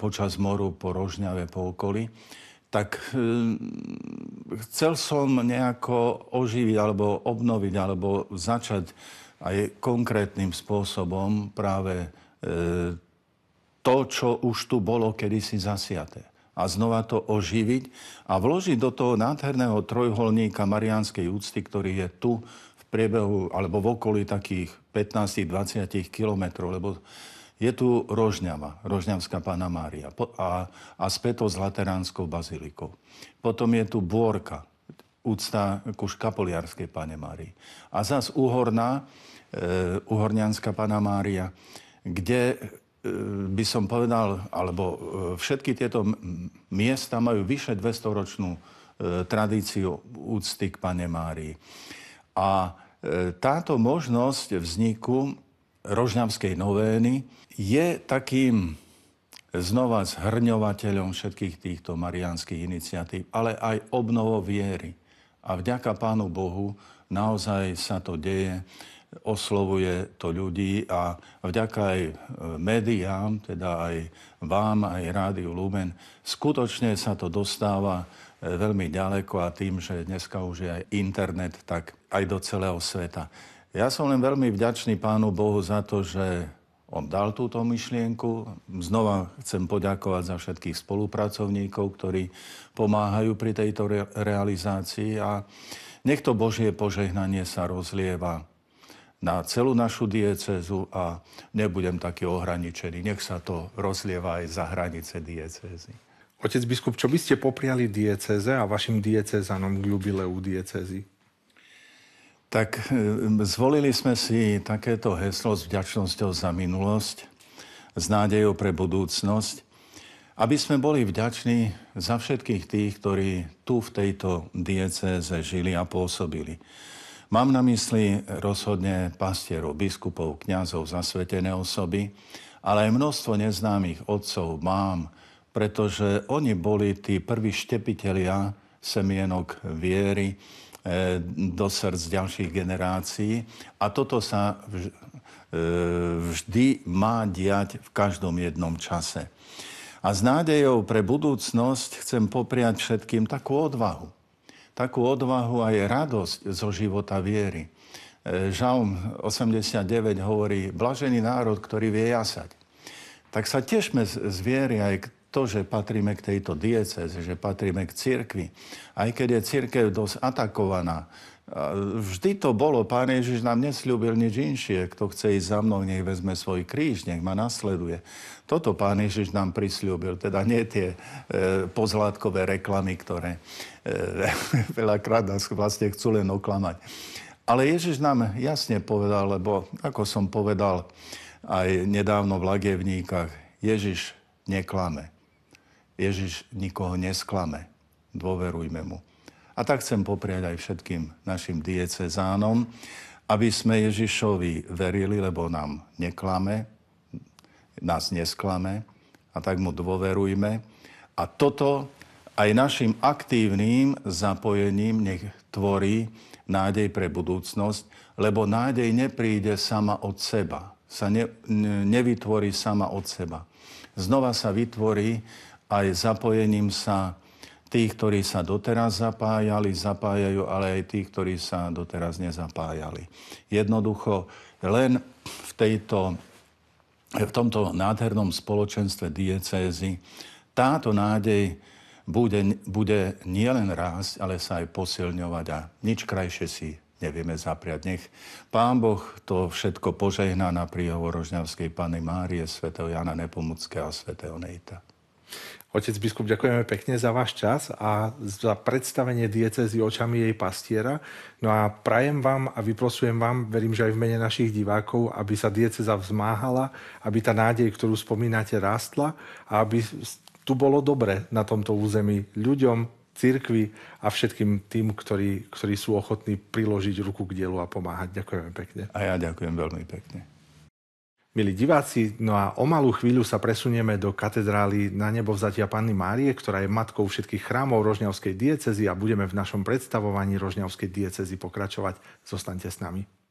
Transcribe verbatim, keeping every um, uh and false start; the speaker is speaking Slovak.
počas moru po Rožňave, po okolí, tak e, chcel som nejako oživiť alebo obnoviť alebo začať aj konkrétnym spôsobom práve e, to, čo už tu bolo kedysi zasiaté. A znova to oživiť a vložiť do toho nádherného trojuholníka mariánskej úcty, ktorý je tu v priebehu alebo v okolí takých pätnásť dvadsať kilometrov, lebo je tu Rožňava, Rožňavská Panna Mária a, a späto s Lateránskou bazilikou. Potom je tu Bôrka, úcta ku Škapoliarskej Panne Márii. A zas Uhorná, e, Uhorňanská Panna Mária, kde by som povedal, alebo všetky tieto miesta majú vyše dvestoročnú tradíciu úcty k Panne Márii. A táto možnosť vzniku Rožňavskej novény je takým znova zhrňovateľom všetkých týchto mariánskych iniciatív, ale aj obnovou viery. A vďaka Pánu Bohu naozaj sa to deje, oslovuje to ľudí a vďaka aj médiám, teda aj vám, aj Rádiu Lumen, skutočne sa to dostáva veľmi ďaleko a tým, že dneska už je aj internet, tak aj do celého sveta. Ja som len veľmi vďačný Pánu Bohu za to, že on dal túto myšlienku. Znova chcem poďakovať za všetkých spolupracovníkov, ktorí pomáhajú pri tejto re- realizácii a nech to Božie požehnanie sa rozlieva na celú našu diecézu a nebudem taký ohraničený. Nech sa to rozlieva aj za hranice diecézy. Otec biskup, čo by ste popriali diecéze a vašim diecézanom k jubileu diecézy? Tak zvolili sme si takéto heslo s vďačnosťou za minulosť, s nádejou pre budúcnosť, aby sme boli vďační za všetkých tých, ktorí tu v tejto diecéze žili a pôsobili. Mám na mysli rozhodne pastierov, biskupov, kňazov, zasvetené osoby, ale aj množstvo neznámych otcov, mám, pretože oni boli tí prví štepitelia semienok viery do srdc ďalších generácií. A toto sa vždy má diať v každom jednom čase. A s nádejou pre budúcnosť chcem popriať všetkým takú odvahu. Takú odvahu a aj radosť zo života viery. Žalm osemdesiatdeväť hovorí, blažený národ, ktorý vie jasať. Tak sa tešme z viery aj to, že patríme k tejto diecéze, že patríme k cirkvi. Aj keď je cirkev dosť atakovaná. Vždy to bolo, Pán Ježiš nám nesľúbil nič inšie. Kto chce ísť za mnou, nech vezme svoj kríž, nech ma nasleduje. Toto Pán Ježiš nám prisľúbil. Teda nie tie e, pozlátkové reklamy, ktoré e, veľakrát nás vlastne chcú len oklamať. Ale Ježiš nám jasne povedal, lebo ako som povedal aj nedávno v Lagevníkach, Ježiš neklame. Ježiš nikoho nesklame. Dôverujme mu. A tak chcem popriať aj všetkým našim diecezánom, aby sme Ježišovi verili, lebo nám neklame, nás nesklame, a tak mu dôverujme. A toto aj našim aktívnym zapojením nech tvorí nádej pre budúcnosť, lebo nádej nepríde sama od seba, sa ne, nevytvorí sama od seba. Znova sa vytvorí aj zapojením sa tých, ktorí sa doteraz zapájali, zapájajú, ale aj tých, ktorí sa doteraz nezapájali. Jednoducho len v, tejto, v tomto nádhernom spoločenstve diecézy táto nádej bude, bude nielen rásť, ale sa aj posilňovať a nič krajšie si nevieme zapriať. Nech Pán Boh to všetko požehná na príhovor Rožňavskej Panny Márie, svätého Jana Nepomuckého a svätého Nejta. Otec biskup, ďakujeme pekne za váš čas a za predstavenie diecézy očami jej pastiera. No a prajem vám a vyprosujem vám, verím, že aj v mene našich divákov, aby sa diecéza vzmáhala, aby tá nádej, ktorú spomínate, rástla a aby tu bolo dobre na tomto území ľuďom, cirkvi a všetkým tým, ktorí, ktorí sú ochotní priložiť ruku k dielu a pomáhať. Ďakujeme pekne. A ja ďakujem veľmi pekne. Milí diváci, no a o malú chvíľu sa presunieme do katedrály Na nebovzatia Panny Márie, ktorá je matkou všetkých chrámov Rožňavskej diecézy a budeme v našom predstavovaní Rožňavskej diecézy pokračovať. Zostaňte s nami.